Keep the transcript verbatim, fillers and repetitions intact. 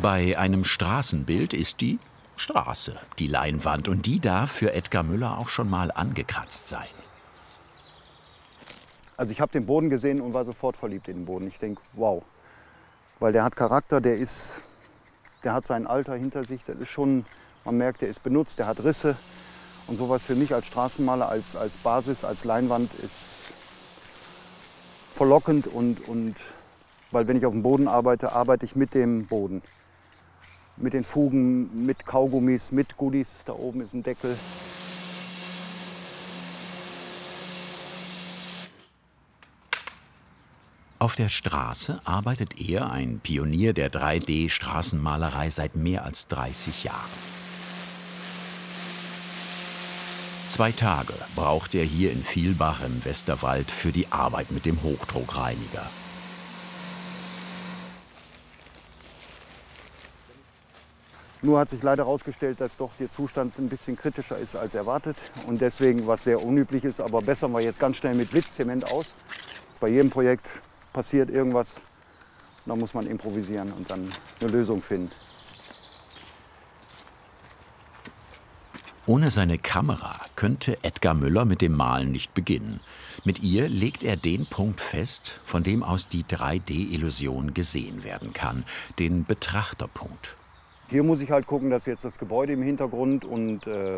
Bei einem Straßenbild ist die Straße die Leinwand und die darf für Edgar Müller auch schon mal angekratzt sein. Also ich habe den Boden gesehen und war sofort verliebt in den Boden. Ich denke, wow, weil der hat Charakter, der ist, der hat sein Alter hinter sich. Das ist schon, man merkt, der ist benutzt, der hat Risse. Und sowas für mich als Straßenmaler, als, als Basis, als Leinwand ist verlockend. Und, und, weil wenn ich auf dem Boden arbeite, arbeite ich mit dem Boden. Mit den Fugen, mit Kaugummis, mit Goodies. Da oben ist ein Deckel. Auf der Straße arbeitet er, ein Pionier der drei D-Straßenmalerei, seit mehr als dreißig Jahren. Zwei Tage braucht er hier in Vielbach im Westerwald für die Arbeit mit dem Hochdruckreiniger. Nur hat sich leider herausgestellt, dass doch der Zustand ein bisschen kritischer ist als erwartet. Und deswegen, was sehr unüblich ist, aber bessern wir jetzt ganz schnell mit Blitzzement aus. Bei jedem Projekt passiert irgendwas, da muss man improvisieren und dann eine Lösung finden. Ohne seine Kamera könnte Edgar Müller mit dem Malen nicht beginnen. Mit ihr legt er den Punkt fest, von dem aus die drei D-Illusion gesehen werden kann, den Betrachterpunkt. Hier muss ich halt gucken, dass jetzt das Gebäude im Hintergrund und äh,